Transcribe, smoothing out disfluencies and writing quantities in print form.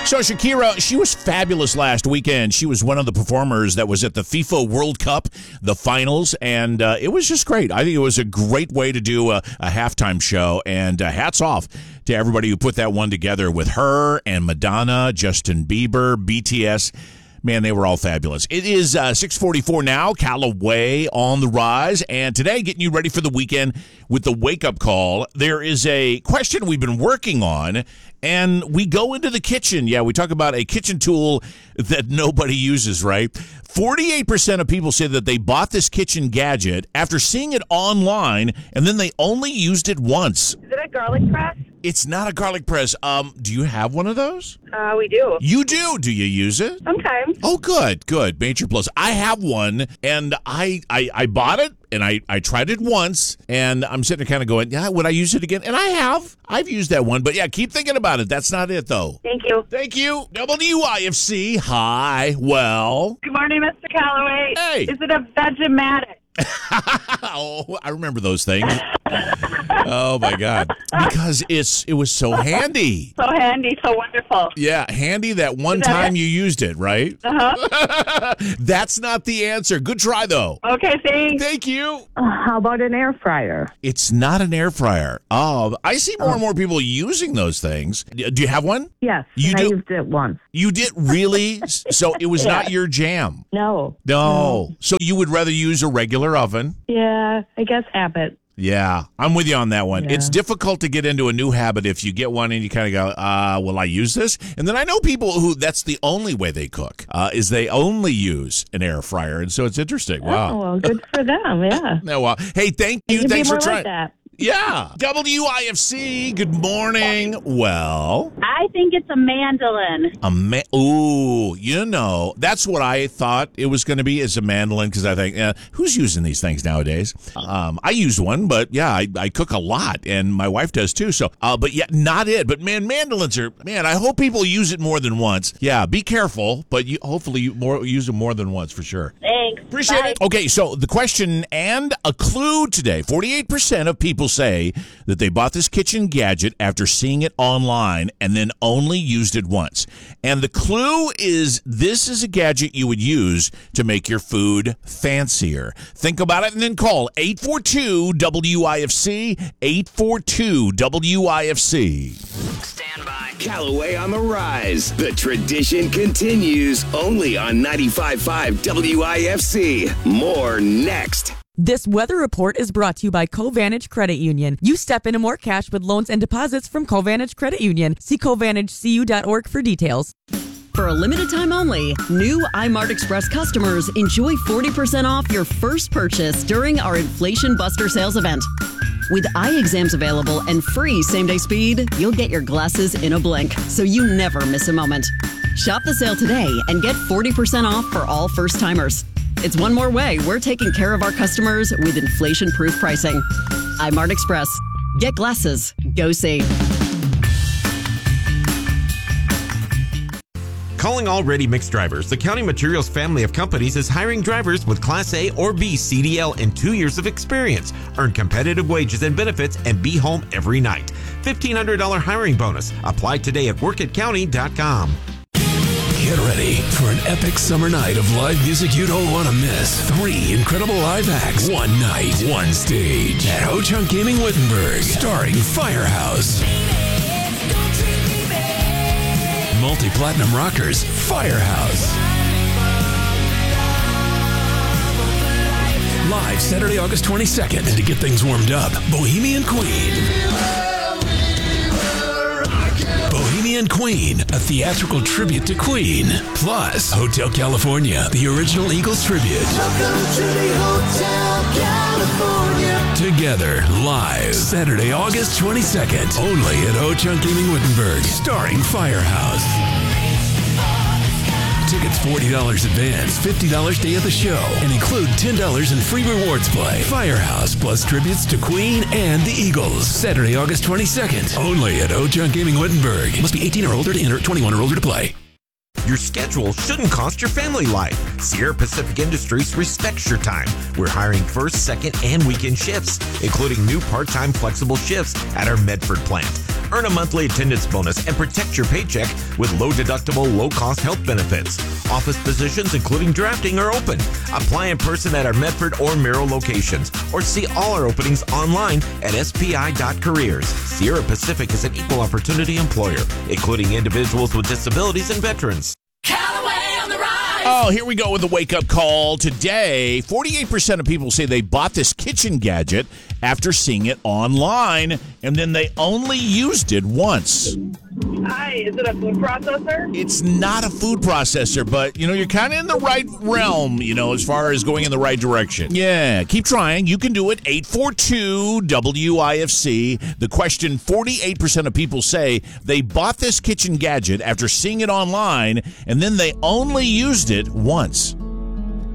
So Shakira, she was fabulous last weekend. She was one of the performers that was at the FIFA World Cup, the finals, and it was just great. I think it was a great way to do a halftime show, and hats off to everybody who put that one together with her and Madonna, Justin Bieber, BTS. Man, they were all fabulous. It is 6:44 now, Callaway on the rise, and today getting you ready for the weekend with the wake-up call. There is a question we've been working on, and we go into the kitchen. Yeah, we talk about a kitchen tool that nobody uses, right? 48% of people say that they bought this kitchen gadget after seeing it online, and then they only used it once. Is it a garlic press? It's not a garlic press. Do you have one of those? We do. You do? Do you use it? Sometimes. Oh, good. Major plus. I have one, and I bought it, and I tried it once, and I'm sitting there kind of going, yeah, would I use it again? And I have. I've used that one, but yeah, keep thinking about it. That's not it, though. Thank you. Thank you. WIFC. Hi. Well. Good morning, Mr. Callaway. Hey. Is it a Vegematic? Oh, I remember those things. Oh my God! Because it was so handy. So handy, so wonderful. Yeah, handy that one time you used it, right? Uh-huh. That's not the answer. Good try though. Okay, thanks. Thank you. How about an air fryer? It's not an air fryer. Oh, I see more and more people using those things. Do you have one? Yes, You I do? used it once. You did really? So it was not your jam. No. So you would rather use a regular oven? Yeah, I guess habit. Yeah, I'm with you on that one. Yeah. It's difficult to get into a new habit if you get one and you kind of go, will I use this? And then I know people who that's the only way they cook, is they only use an air fryer. And so it's interesting. Wow. Oh, well, good for them, yeah. No, hey, thank you. You'd Thanks be for more trying. like that. Yeah. WIFC, good morning. Well, I think it's a mandolin. that's what I thought it was going to be, is a mandolin, because I think, who's using these things nowadays? I use one, but yeah, I cook a lot, and my wife does too. So, but yeah, not it. But man, mandolins are, I hope people use it more than once. Yeah, be careful, but hopefully you use them more than once for sure. Thanks. Appreciate it. Okay, so the question and a clue today. 48% of people say that they bought this kitchen gadget after seeing it online and then only used it once. And the clue is this is a gadget you would use to make your food fancier. Think about it and then call 842-WIFC, 842-WIFC. Stand by. Callaway on the rise. The tradition continues only on 95.5 WIFC. More next. This weather report is brought to you by Covantage Credit Union. You step into more cash with loans and deposits from Covantage Credit Union. See CovantageCU.org for details. For a limited time only, new iMart Express customers enjoy 40% off your first purchase during our Inflation Buster sales event. With eye exams available and free same-day speed, you'll get your glasses in a blink, so you never miss a moment. Shop the sale today and get 40% off for all first-timers. It's one more way we're taking care of our customers with inflation-proof pricing. iMart Express. Get glasses. Go see. Calling all ready mix drivers, the County Materials family of companies is hiring drivers with Class A or B CDL and 2 years of experience. Earn competitive wages and benefits and be home every night. $1,500 hiring bonus. Apply today at workatcounty.com. Get ready for an epic summer night of live music you don't want to miss. 3 incredible live acts, one night, one stage at Ho Chunk Gaming Wittenberg, starring Firehouse. Multi-platinum rockers, Firehouse. Live Saturday, August 22nd. And to get things warmed up, Bohemian Queen. Bohemian Queen, a theatrical tribute to Queen. Plus, Hotel California, the original Eagles tribute. Welcome to the Hotel California. Together, live, Saturday, August 22nd. Only at Ho Chunk Gaming Wittenberg, starring Firehouse. Tickets $40 advance, $50 day of the show, and include $10 in free rewards play. Firehouse plus tributes to Queen and the Eagles. Saturday, August 22nd. Only at Ho Chunk Gaming Wittenberg. Must be 18 or older to enter, 21 or older to play. Your schedule shouldn't cost your family life. Sierra Pacific Industries respects your time. We're hiring first, second, and weekend shifts, including new part-time flexible shifts at our Medford plant. Earn a monthly attendance bonus and protect your paycheck with low-deductible, low-cost health benefits. Office positions, including drafting, are open. Apply in person at our Medford or Merrill locations, or see all our openings online at spi.careers. Sierra Pacific is an equal opportunity employer, including individuals with disabilities and veterans. Callaway on the rise. Oh, here we go with the wake-up call. Today, 48% of people say they bought this kitchen gadget after seeing it online, and then they only used it once. Hi, is it a food processor? It's not a food processor, but, you're kind of in the right realm, as far as going in the right direction. Yeah, keep trying. You can do it. 842-WIFC. The question, 48% of people say they bought this kitchen gadget after seeing it online, and then they only used it once.